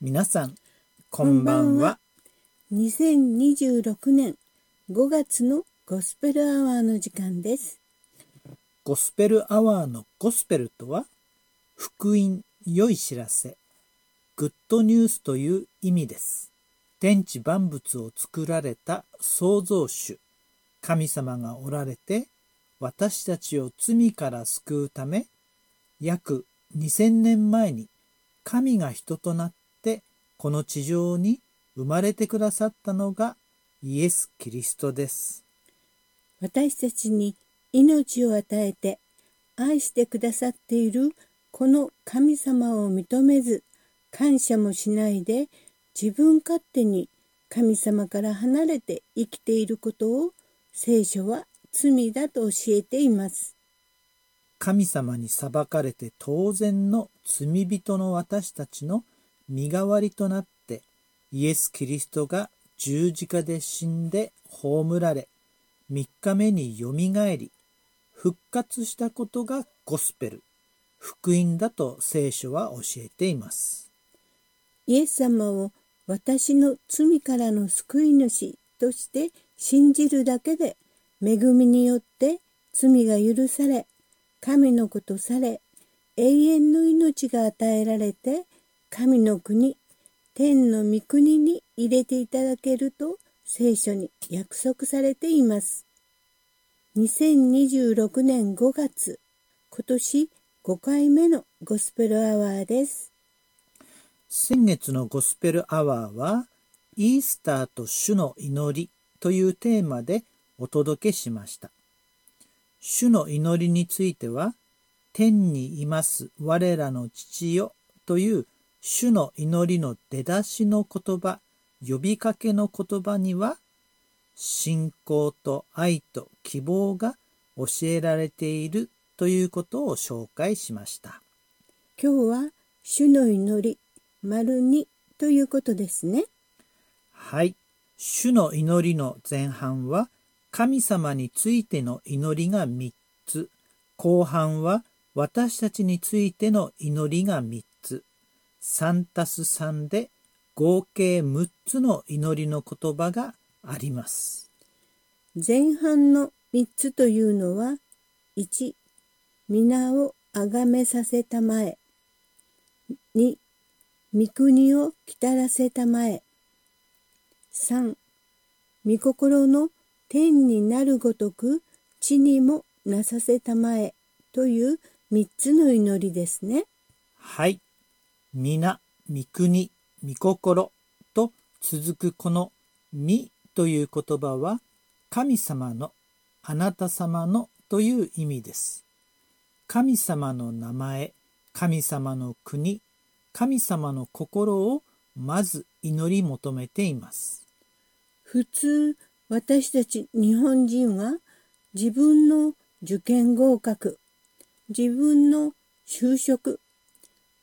皆さん、こんばんは。 2026年5月のゴスペルアワーの時間です。 ゴスペルアワーのゴスペルとは、福音、良い知らせ、グッドニュースという意味です。天地万物を作られた創造主、神様がおられて、私たちを罪から救うため、約2000年前に神が人となってこの地上に生まれてくださったのがイエス・キリストです。 私たちに命を与えて愛してくださっているこの神様を認めず、感謝もしないで自分勝手に神様から離れて生きていることを聖書は罪だと教えています。 神様に裁かれて当然の罪人の私たちの身代わりとなってイエス・キリストが十字架で死んで葬られ3日目によみがえり復活したことがゴスペル、福音だと聖書は教えています。 イエス様を私の罪からの救い主として信じるだけで恵みによって罪が許され、神の子とされ、永遠の命が与えられて、神の国、天の御国に入れていただけると聖書に約束されています。2026年5月、今年5回目のゴスペルアワーです。 先月のゴスペルアワーは、イースターと主の祈りというテーマでお届けしました。主の祈りについては、天にいます我らの父よという主の祈りの出だしの言葉、呼びかけの言葉には、信仰と愛と希望が教えられているということを紹介しました。 今日は主の祈り2ということですね。 はい。主の祈りの前半は神様についての祈りが3つ、後半は私たちについての祈りが3つ、3+3で合計6つの祈りの言葉があります。 前半の3つというのは、1、皆をあがめさせたまえ。2、御国を来たらせたまえ。3、御心の天になるごとく地にもなさせたまえという3つの祈りですね。 はい。皆、御国、御心と続くこの御という言葉は神様の、あなた様のという意味です。神様の名前、神様の国、神様の心をまず祈り求めています。 普通、私たち日本人は自分の受験合格、自分の就職、